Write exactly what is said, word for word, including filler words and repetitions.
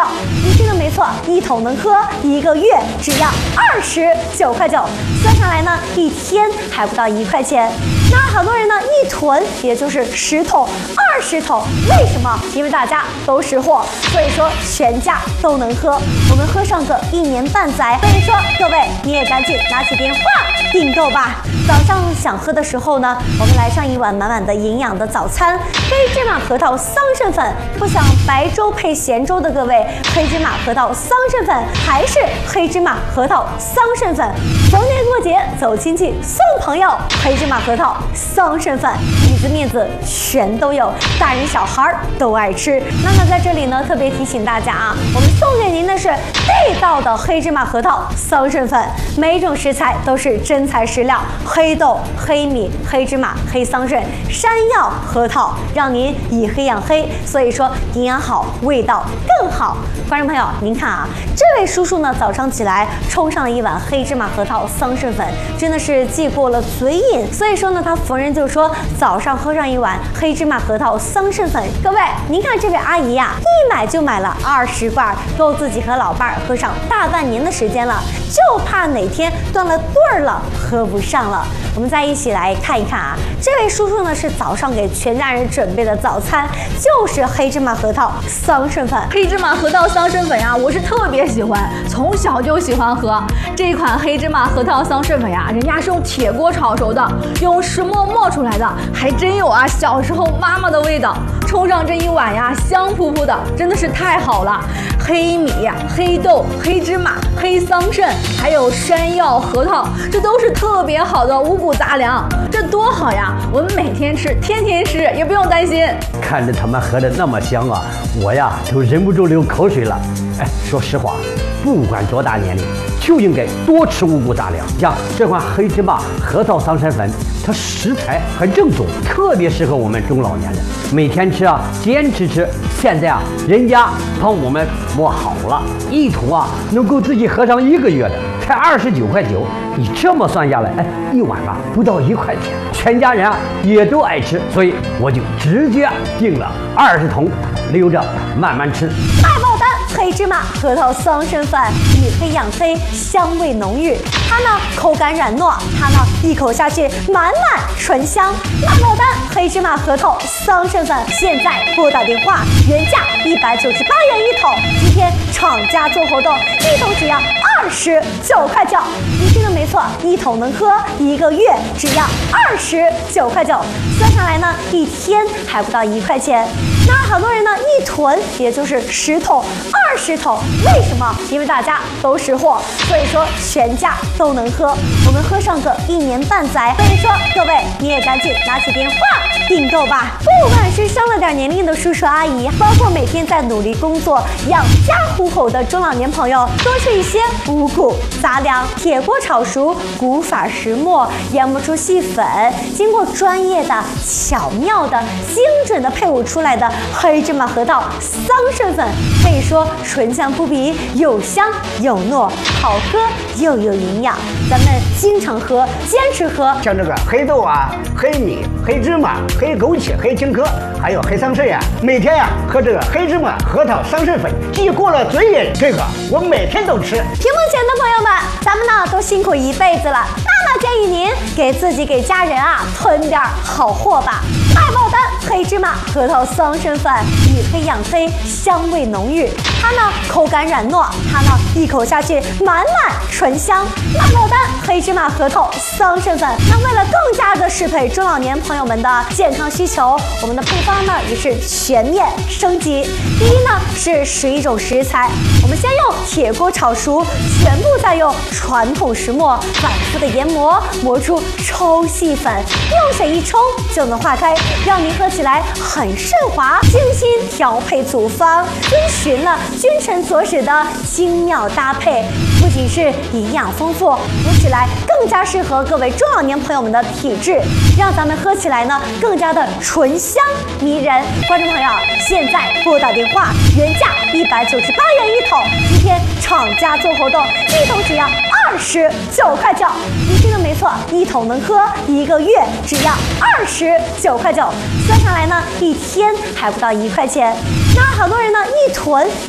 你听的没错，一桶能喝一个月，只要二十九块九，算下来呢，一天还不到一块钱。那很多人呢一囤也就是十桶、二十桶，为什么？因为大家都识货，所以说全家都能喝，我们喝上个一年半载。所以说各位你也赶紧拿起电话订购吧。早上想喝的时候呢，我们来上一碗满满的营养的早餐，黑芝麻核桃桑葚粉。不想白粥配咸粥的各位，黑芝麻核桃桑葚粉还是黑芝麻核桃桑葚粉。逢年过节走亲戚送朋友，黑芝麻核桃桑葚粉，里子面子全都有，大人小孩都爱吃。那么在这里呢，特别提醒大家啊，我们送给您的是地道的黑芝麻核桃桑葚粉，每一种食材都是真材实料，黑豆、黑米、黑芝麻、黑桑葚、山药、核桃，让您以黑养黑，所以说营养好，味道更好。观众朋友，您看啊，这位叔叔呢，早上起来冲上了一碗黑芝麻核桃桑葚粉，真的是忌过了嘴瘾，所以说呢，他逢人就说早上喝上一碗黑芝麻核桃桑葚粉。各位，您看这位阿姨呀、啊，一买就买了二十罐，够自己和老伴儿喝上大半年的时间了，就怕哪天断了队儿了，喝不上了。我们再一起来看一看啊，这位叔叔呢是早上给全家人准备的早餐，就是黑芝麻核桃桑葚粉。 黑芝麻核桃桑葚粉呀、啊，我是特别喜欢，从小就喜欢喝这款黑芝麻核桃桑葚粉呀、啊，人家是用铁锅炒熟的，用石磨磨出来的，还真有啊小时候妈妈的味道。冲上这一碗呀，香扑扑的，真的是太好了。黑米、黑豆、黑芝麻、黑桑葚，还有山药、核桃，这都是特别好的五谷杂粮，这多好呀！我们每天吃，天天吃，也不用担心。 看着他们喝的那么香啊，我呀都忍不住流口水了。哎，说实话，不管多大年龄，就应该多吃五谷杂粮。像这款黑芝麻核桃桑葚粉，它食材很正宗，特别适合我们中老年人每天吃啊，坚持吃。现在啊，人家帮我们磨好了，一桶啊能够自己喝上一个月的，才二十九块九。你这么算下来，哎，一碗吧不到一块钱，全家人啊也都爱吃，所以我就直接订了二十桶，留着慢慢吃。 大爆单！黑芝麻核桃桑葚粉，以黑养黑，香味浓郁。它呢口感软糯，它呢一口下去满满醇香。大爆单！黑芝麻核桃桑葚粉，现在拨打电话，原价一百九十八元一桶，今天厂家做活动，一桶只要二十九块九。你听的没错，一桶能喝一个月，只要二十九块九，算下来呢，一天还不到一块钱。那很多人呢一囤也就是十桶、二十桶，为什么？因为大家都识货，所以说全家都能喝，我们喝上个一年半载。所以说各位你也赶紧拿起电话订购吧。不管是上了点年龄的叔叔阿姨，包括每天在努力工作养家糊口的中老年朋友，多吃一些五谷杂粮，铁锅炒熟，古法石磨研磨出细粉，经过专业的、巧妙的、精准的配伍出来的黑芝麻核桃桑葚粉，可以说醇香扑鼻，有香有糯，好喝又有营养。咱们经常喝，坚持喝。 像这个黑豆啊、黑米、黑芝麻、黑枸杞、黑青稞，还有黑桑葚呀，每天呀喝这个黑芝麻核桃桑葚粉，忌过了嘴瘾。这个我每天都吃。 屏幕前的朋友们，咱们呢都辛苦一辈子了，那么建议您给自己给家人啊囤点好货吧。大爆单！黑芝麻核桃桑葚粉，以黑养黑，香味浓郁。它呢口感软糯，它呢一口下去满满醇香。大爆单！黑芝麻核桃桑葚粉。那为了更加的适配中老年朋友们的健康需求，我们的配方呢也是全面升级。第一呢是十一种食材，我们先用铁锅炒熟，全部再用传统石磨反复的研磨，磨出超细粉，用水一冲就能化开，让您喝起来很顺滑。精心调配组方，遵循了君臣佐使的精妙搭配，不仅是营养丰富，喝起来更加适合各位中老年朋友们的体质，让咱们喝起来呢更加的醇香迷人。观众朋友，现在拨打电话，原价一百九十八元一桶，今天厂家做活动，一桶只要二十九块九。你听的没错，一桶能喝一个月，只要二十九块九，算下来呢，一天还不到一块钱。那很多人呢一囤